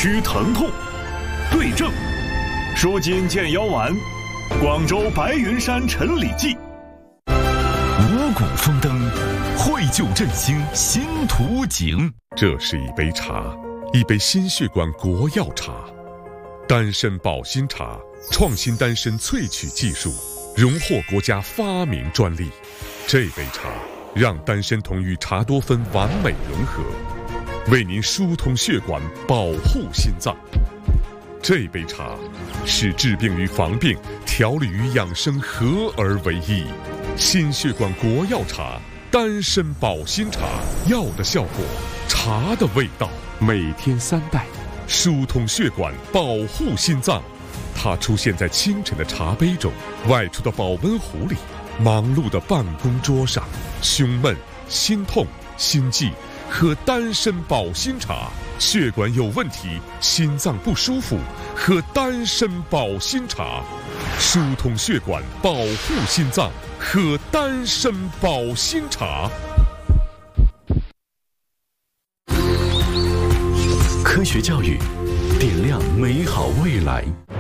驱疼痛，对症，舒筋健腰丸，广州白云山陈李济。 五谷丰登，绘就振兴新图景。 这是一杯茶，一杯心血管国药茶，丹参保心茶，创新丹参萃取技术，荣获国家发明专利。这杯茶让丹参酮与茶多酚完美融合，为您疏通血管，保护心脏。这杯茶是治病与防病、调理与养生合而为一。心血管国药茶，丹参保心茶，药的效果，茶的味道，每天3袋，疏通血管，保护心脏。它出现在清晨的茶杯中，外出的保温壶里，忙碌的办公桌上。胸闷、心痛、心悸，喝丹参保心茶；血管有问题，心脏不舒服，喝丹参保心茶。疏通血管，保护心脏，喝丹参保心茶。 科学教育，点亮美好未来。